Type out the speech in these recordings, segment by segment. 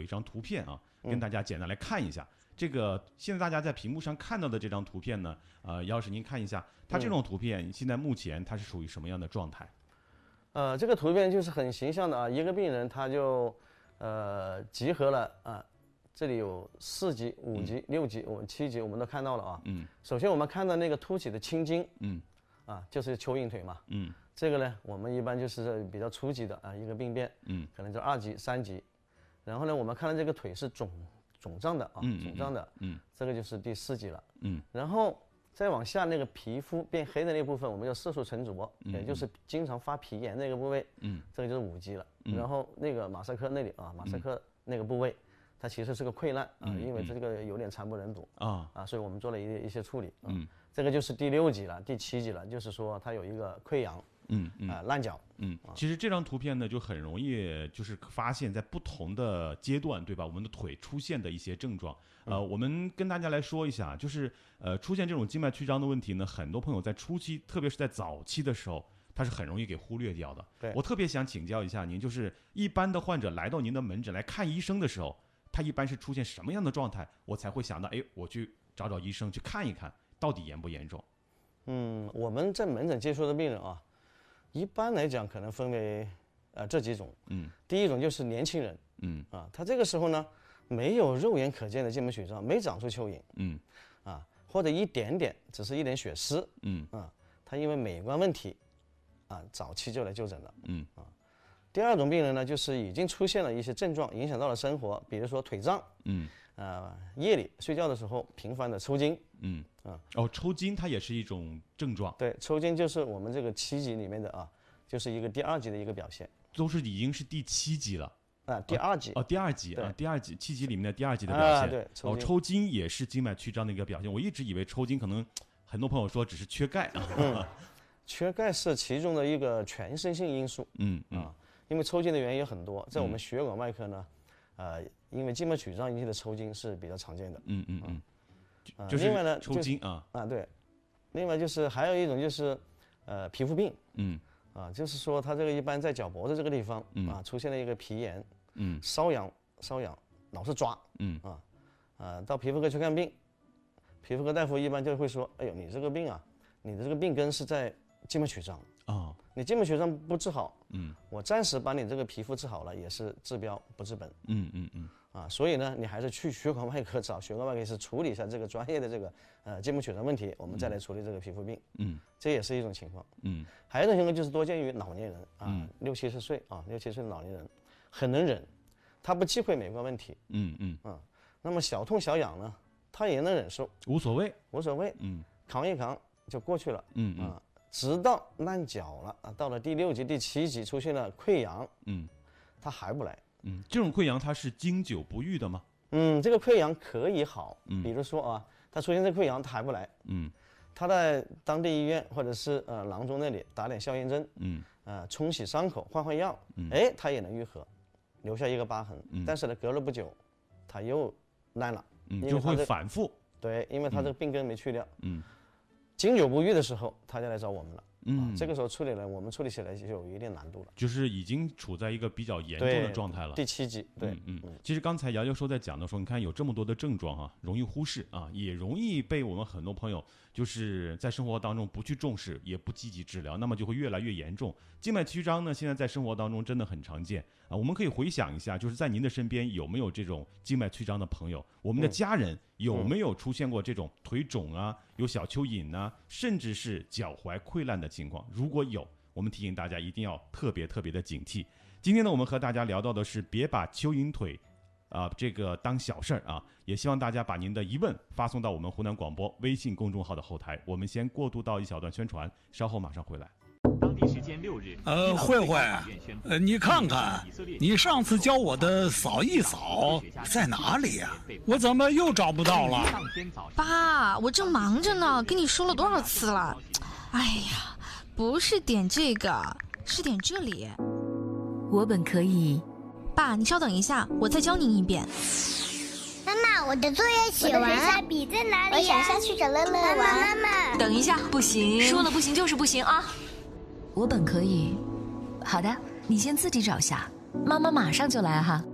一张图片啊，跟大家简单来看一下。这个现在大家在屏幕上看到的这张图片呢，姚老师您看一下，它这种图片现在目前它是属于什么样的状态？ 这个图片就是很形象的啊，一个病人他就集合了啊，这里有4级、5级、6级、7级，我们都看到了啊。首先我们看到那个凸起的青筋，就是蚯蚓腿嘛。这个呢，我们一般就是比较初级的啊一个病变，可能就2级、3级。然后呢，我们看到这个腿是肿胀的啊，肿胀的，这个就是第4级了。然后再往下那个皮肤变黑的那部分，我们叫色素沉着，也就是经常发皮炎那个部位，这个就是5级了。然后那个马赛克那里啊，马赛克那个部位，它其实是个溃烂啊，因为这个有点惨不忍睹所以我们做了一些处理。这个就是第6级了，第7级了，就是说它有一个溃疡。烂脚。 其实这张图片呢，就很容易就是发现，在不同的阶段，对吧？我们的腿出现的一些症状。我们跟大家来说一下，就是出现这种静脉曲张的问题呢，很多朋友在初期，特别是在早期的时候，他是很容易给忽略掉的。 对， 我特别想请教一下您，就是一般的患者来到您的门诊来看医生的时候，他一般是出现什么样的状态，我才会想到，我去找医生去看一看，到底严不严重？ 我们在门诊接触的病人啊。一般来讲，可能分为这几种。第一种就是年轻人，他这个时候呢，没有肉眼可见的静脉曲张，没长出蚯蚓，或者一点点，只是一点血丝，他因为美观问题，早期就来就诊了，第二种病人呢，就是已经出现了一些症状，影响到了生活，比如说腿胀，夜里睡觉的时候频繁的抽筋， 抽筋它也是一种症状。 对，抽筋就是我们这个7级里面的啊，就是一个第2级的一个表现， 都是已经是第7级了。 第2级第2级第2级7级里面的第2级的表现。 对， 抽筋也是静脉曲张的一个表现。我一直以为抽筋可能很多朋友说只是缺钙缺钙是其中的一个全身性因素。因为抽筋的原因有很多，在我们血管外科呢，因为静脉曲张引起的抽筋是比较常见的。 就是另外呢， 抽筋对，另外就是还有一种就是皮肤病。就是说它这个一般在脚脖子这个地方出现了一个皮炎，瘙痒，老是抓，到皮肤科去看病，皮肤科大夫一般就会说，哎呦，你这个病啊，你的这个病根是在静脉曲张你静脉曲张不治好，我暂时把你这个皮肤治好了，也是治标不治本。所以呢，你还是去血管外科找血管外科医师处理一下这个专业的这个静脉曲张问题，我们再来处理这个皮肤病。这也是一种情况。还有一种情况就是多见于老年人60、70岁60、70岁的老年人很能忍，他不忌讳美观问题。那么小痛小痒呢，他也能忍受， 无所谓， 扛一扛就过去了。直到烂脚了到了第6级、第7级出现了溃疡，他还不来。 这种溃疡它是经久不愈的吗？ 这个溃疡可以好，比如说他出现这溃疡他还不来，他在当地医院或者是郎中那里打点消炎针，冲洗伤口，换药，他也能愈合，留下一个疤痕。但是呢，隔了不久，他又烂了， 就会反复。 对，因为他这个病根没去掉。经久不愈的时候，他就来找我们了。这个时候我们处理起来就有一定难度了， 就是已经处在一个比较严重的状态了。 第7级，对， 其实刚才姚教授在讲的时候，你看有这么多的症状容易忽视也容易被我们很多朋友就是在生活当中不去重视，也不积极治疗，那么就会越来越严重。静脉曲张呢，现在在生活当中真的很常见我们可以回想一下，就是在您的身边有没有这种静脉曲张的朋友？我们的家人有没有出现过这种腿肿有小蚯蚓甚至是脚踝溃烂的情况？如果有，我们提醒大家一定要特别的警惕。今天呢，我们和大家聊到的是别把蚯蚓腿这个当小事儿也希望大家把您的疑问发送到我们湖南广播微信公众号的后台。我们先过渡到一小段宣传，稍后马上回来。 当地时间6日， 慧慧，你看看，你上次教我的扫一扫在哪里呀？我怎么又找不到了？ 爸，我正忙着呢，跟你说了多少次了？哎呀，不是点这个，是点这里。 我本可以。 爸，你稍等一下，我再教您一遍。 妈妈，我的作业写完，下笔在哪里？我想下去找乐乐玩。妈妈， 等一下，不行， 说了不行就是不行啊。 我本可以。好的，你先自己找下，妈妈马上就来哈。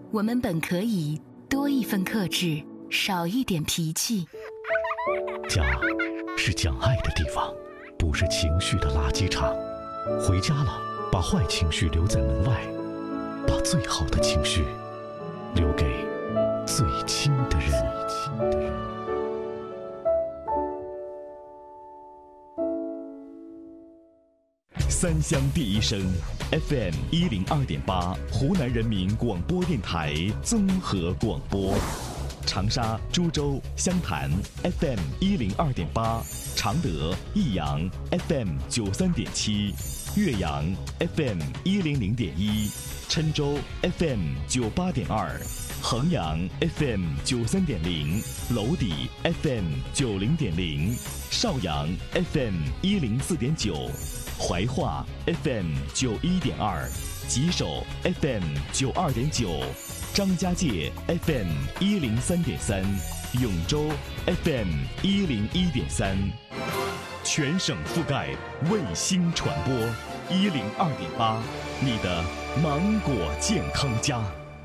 我们本可以多一份克制，少一点脾气。 家是讲爱的地方，不是情绪的垃圾场。回家了，把坏情绪留在门外，把最好的情绪留给最亲的人。三湘第一声 FM 102.8，湖南人民广播电台综合广播。长沙、株洲、湘潭 FM 102.8，常德、益阳 FM 93.7，岳阳 FM 100.1，郴州 FM 98.2，衡阳 FM 93.0，娄底 FM 90.0，邵阳 FM 104.9。怀化 FM 91.2，吉首 FM 92.9，张家界 FM 103.3，永州 FM 101.3，全省覆盖卫星传播102.8，你的芒果健康家。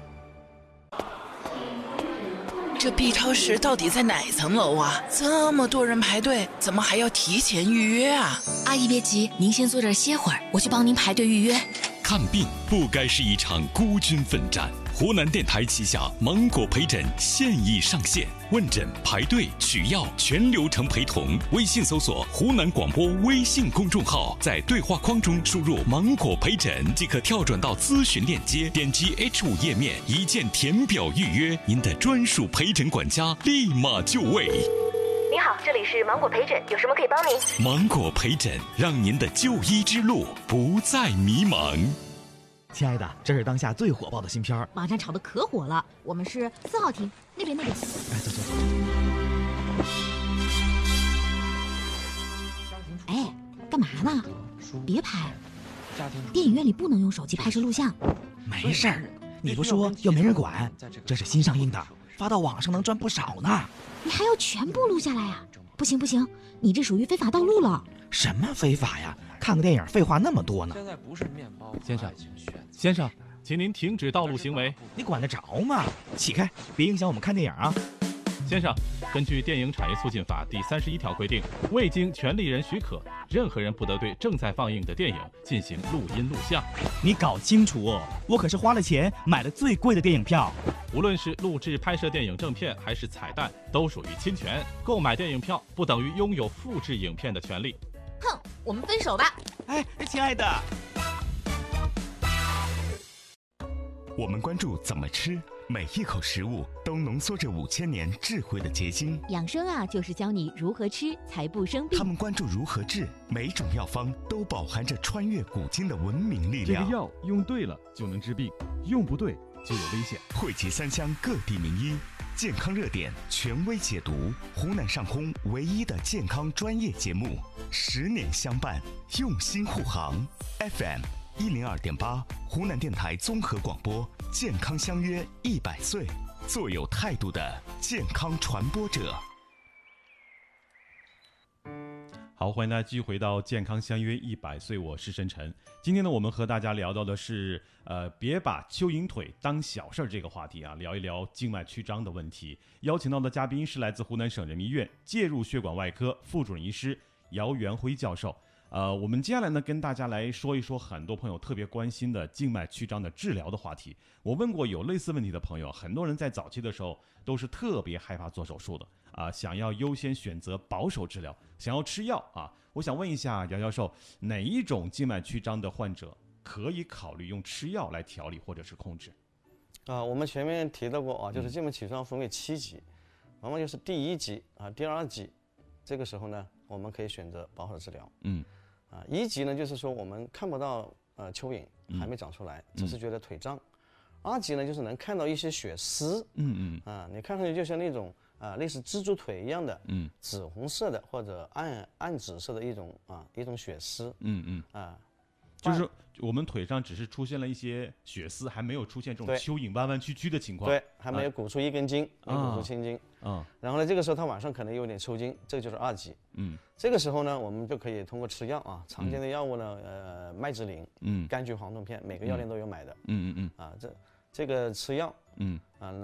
这 B 超市到底在哪层楼啊？这么多人排队，怎么还要提前预约啊？ 阿姨别急，您先坐这儿歇会儿，我去帮您排队预约。 看病不该是一场孤军奋战。湖南电台旗下芒果陪诊现已上线，问诊、排队、取药全流程陪同。微信搜索湖南广播微信公众号，在对话框中输入芒果陪诊即可跳转到咨询链接，点击 H5 页面，一键填表预约，您的专属陪诊管家立马就位。 您好，这里是芒果陪诊，有什么可以帮您？ 芒果陪诊，让您的就医之路不再迷茫。 亲爱的，这是当下最火爆的新片， 网上炒的可火了。我们是4号厅，那边。 哎，走。 哎，干嘛呢？别拍，电影院里不能用手机拍摄录像。 没事儿，你不说又没人管。这是新上映的，发到网上能赚不少呢。 你还要全部录下来啊？不行，你这属于非法盗录了。 什么非法呀？看个电影废话那么多呢。 现在不是面包。 先生，请您停止盗录行为。 你管得着吗？起开，别影响我们看电影啊！ 先生，根据电影产业促进法第31条规定，未经权利人许可，任何人不得对正在放映的电影进行录音录像。 你搞清楚，我可是花了钱买了最贵的电影票。 无论是录制拍摄电影正片还是彩蛋，都属于侵权。购买电影票不等于拥有复制影片的权利。 哼，我们分手吧。 哎，亲爱的。 我们关注怎么吃，每一口食物都浓缩着5000年智慧的结晶。 养生啊，就是教你如何吃才不生病。 他们关注如何治，每种药方都饱含着穿越古今的文明力量。 这个药用对了就能治病，用不对就有危险。 汇集三湘各地名医，健康热点权威解读，湖南上空唯一的健康专业节目，10年相伴，用心护航。FM 102.8，湖南电台综合广播，健康相约100岁，做有态度的健康传播者。 好，欢迎大家继续回到健康相约100岁，我是申晨。今天呢，我们和大家聊到的是别把蚯蚓腿当小事儿这个话题啊，聊一聊静脉曲张的问题。邀请到的嘉宾是来自湖南省人民医院介入血管外科副主任医师姚元辉教授。我们接下来呢，跟大家来说一说很多朋友特别关心的静脉曲张的治疗的话题。我问过有类似问题的朋友，很多人在早期的时候都是特别害怕做手术的啊，想要优先选择保守治疗，想要吃药啊。我想问一下姚教授，哪一种静脉曲张的患者可以考虑用吃药来调理或者是控制？ 我们前面提到过啊，就是静脉曲张分为7级，往往就是第1级啊、第2级，这个时候呢，我们可以选择保守治疗。1级呢，就是说我们看不到蚯蚓还没长出来，只是觉得腿胀。2级呢，就是能看到一些血丝，你看上去就像那种类似蜘蛛腿一样的，紫红色的或者暗紫色的一种血丝， 就是我们腿上只是出现了一些血丝，还没有出现这种蚯蚓弯弯曲曲的情况， 对，还没有鼓出一根筋，没鼓出青筋，然后呢，这个时候它晚上可能有点抽筋，这个就是2级，这个时候呢，我们就可以通过吃药啊，常见的药物呢，麦芝林，柑橘黄酮片，每个药店都有买的， 这个吃药，